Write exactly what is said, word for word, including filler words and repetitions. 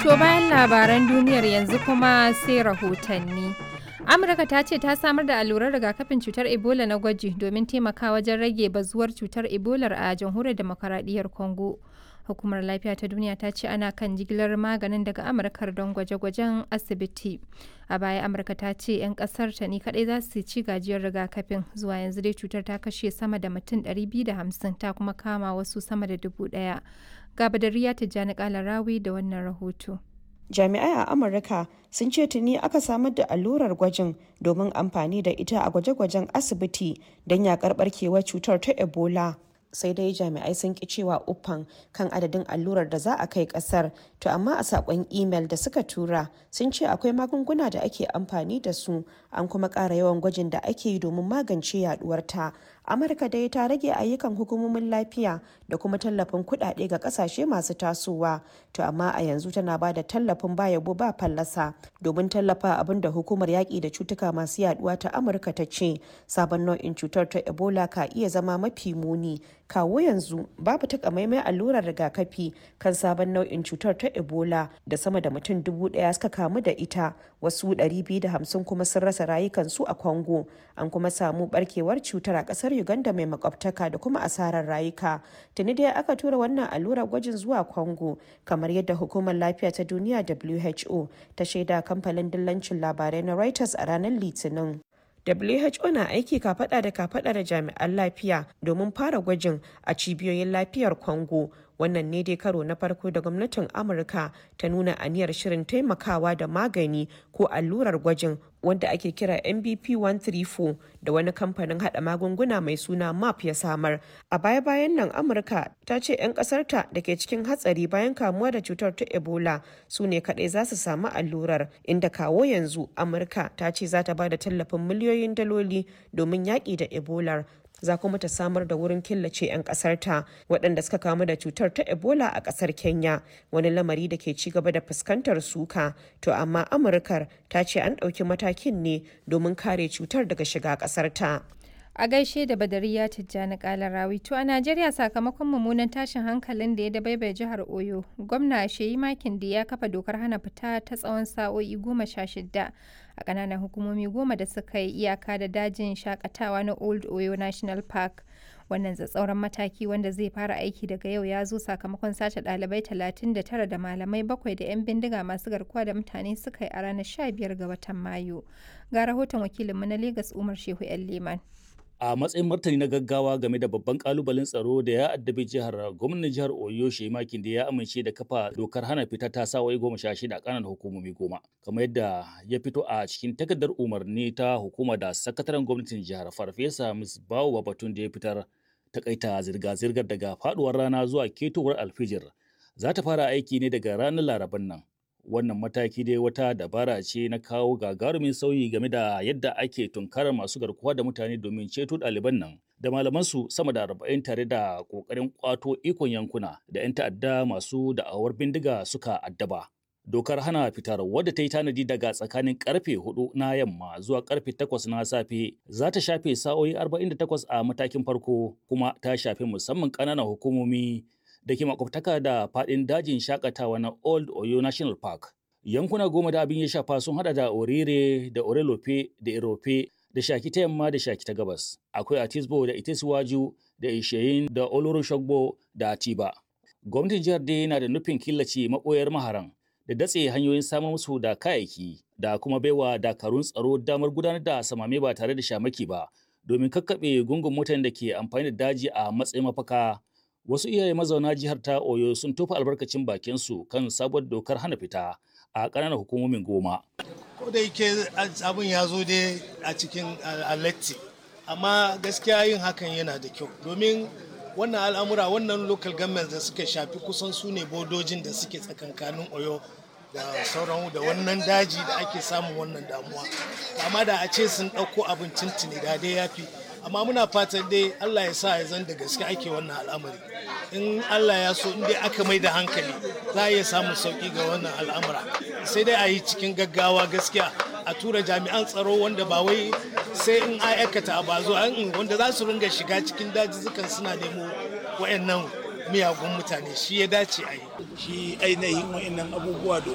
To bayan labaran duniyar yanzu kuma sai rahotanni. Amurka ta ce ta samar da allurar rigakafin cutar Ebola na gwaji domin taimakawa wajen rage bazuwar cutar Ebola a jamhuriyar demokaradiyyar Congo. Hukumar Lafiya ta Duniya ta ce ana kan jigilar maganin daga Amurkar don gwaje-gwajen asibiti. A baya Amurka ta ce 'yan kasar ta ne kadai za su ci gajiyar rigakafin. Zuwa yanzu dai cutar ta kashe sama da mutum ɗari biyu da hamsin ta kuma kama wasu sama da dubu ɗaya. Ga Badariya Tijjani Kalarawi da wannan rahoto. Jami'ai a Amurka sun ce tuni aka samar da allurar gwajin domin amfani da ita a gwaje-gwajen asibiti don yakar barkewar cutar ta Ebola. Sai dai jami'ai sun ki cewa uffan kan adadin allurar da za a kai kasar, to amma a sakon imel da suka tura sun ce akwai magunguna da ake amfani da su, an kuma ƙara yawan gwajin da ake yi domin magance yaduwarta. Amurka dai ta rage ayyukan hukumomin lafiya da kuma tallafin kuɗaɗe ga ƙasashe masu tasowa, to amma a yanzu tana ba da tallafin ba yabo ba fallasa domin tallafa abin da hukumar yaƙi da cutuka masu yaduwa ta Amurka ta ce sabon nau'in cutar ta Ebola ka iya zama mafi muni. Kawo yanzu babu takamaimai allurar rigakafi kan sabon nau'in cutar ta Ebola da sama da mutum dubu ɗaya suka kamu da ita, wasu ɗari biyu da hamsin kuma sun rasa rayukansu a Congo. An kuma samu barkewar cutar a ƙasar Uganda mai makwabtaka da kuma asarar rayuka. Tuni dai aka tura wannan allurar gwajin zuwa Congo, kamar yadda hukumar lafiya ta duniya W H O ta shaida kamfanin dillancin labarai na Reuters a ranar Litinin. W H O na aiki kafada da kafada da jami'an lafiya domin fara gwajin a cibiyoyin lafiyar Congo. Wannan ne dai karo na farko da gwamnatin Amurka ta nuna aniyar shirin taimakawa da magani ko allurar gwajin wanda ake kira M B P one three four da wani kamfanin hada magunguna mai suna M A P ya samar. A baya-bayan nan Amurka ta ce 'yan kasarta da ke cikin hatsari bayan kamuwa da cutar ta Ebola su ne kadai za su samu allurar, inda kawo yanzu Amurka ta ce za ta ba da tallafin miliyoyin daloli domin yaƙi da Ebola. Za kuma ta samar da wurin killace 'yan ƙasarta waɗanda suka kamu da cutar ta Ebola a ƙasar Kenya, wani lamari da ke ci gaba da fuskantar suka. To amma Amurkar ta ce an ɗauki matakin ne domin kare cutar daga shiga ƙasarta. A gaishe da Badariya Tijjani Kalarawi. To a Najeriya sakamakon mummunan tashin hankalin da ya dabaibaye jihar Oyo, gwamna Sheyi Makinde ya kafa dokar hana fita ta tsawon sa'o'i goma sha shida a ƙananan hukumomi goma da suka yi iyaka da dajin shakatawa na Old Oyo National Park. Wannan tsatsauran mataki wanda zai fara aiki daga yau ya zo sakamakon sace ɗalibai talatin da tara da malamai bakwai da 'yan bindiga masu garkuwa da mutane suka yi a ranar sha biyar ga watan Mayu. Ga rahoton wakilinmu na Legas Umar Shehu 'yan Liman. A matsayin martani na gaggawa game da babban kalubalen tsaro da ya addabi jihar, gwamnan jihar Oyo Sheyi Makinde ya amince da kafa dokar hana fita ta sa'o'i goma sha shida a ƙananan hukumomi goma, kamar yadda ya fito a cikin takardar umarni ta hukuma da sakataren gwamnatin jihar Farfesa Misbahu Babatun da ya fitar. Takaita zirga-zirgar daga faduwar rana zuwa ketowar alfijir za ta fara aiki ne daga ranar Laraban nan. Wannan mataki dai wata dabara ce na kawo gagarumin sauyi game da yadda ake tunkarar masu garkuwa da mutane domin ceto ɗaliban nan da malamansu sama da arba'in tare da ƙoƙarin ƙwato ikon yankuna da 'yan ta'adda masu da'awar bindiga suka addaba. Dokar hana fitar wadda ta yi tanadi daga tsakanin karfe hudu na yamma zuwa karfe takwas na safe za ta shafe sa'o'i arba'in da takwas a matakin farko, kuma ta shafi musamman ƙananan hukumomi da ke makwabtaka da faɗin dajin shakatawa na Old Oyo National Park. Yankuna goma da abin ya shafa sun hada da Orire da Orelope da Irope da Shaki ta yamma da Shaki ta gabas. Akwai Atisbo da Itesiwaju da Isheyin da Oloroshogbo da Atiba. Gwamnatin jihar dai yana da nufin killace maɓoyar maharan da datse hanyoyin samar musu da kayayyaki da kuma baiwa dakarun tsaro damar gudanar da samame ba tare da shamaki ba domin kakkaɓe gungun mutanen da ke amfani da daji a matsayin mafaka. Wasu iyaye mazauna jihar ta Oyo sun tofa albarkacin bakinsu kan sabuwar dokar hana fita a ƙananan hukumomin goma. Ko da yake abin ya zo dai a cikin alatti, amma gaskiya yin hakan yana da kyau domin wannan al'amura wannan local government da suka shafi kusan su ne bodojin da suke tsakankanin Oyo da sauran da wannan daji da ake samun wannan damuwa. Amma da a ce sun ɗauko abin tuntuni da dai ya fi. Amma muna fatan dai Allah ya sa ya zan da gaske ake wannan al'amari. In Allah ya so in dai aka mai da hankali za a iya samun sauki ga wannan al'amura. Sai dai a yi cikin gaggawa gaskiya a tura jami'an tsaro wanda ba wai sai in aikata ba zo wanda za su ringa shiga cikin dajizukan suna nemo wayannan miyagun mutane, shi ya dace a yi. Shi ainihin wayannan abubuwa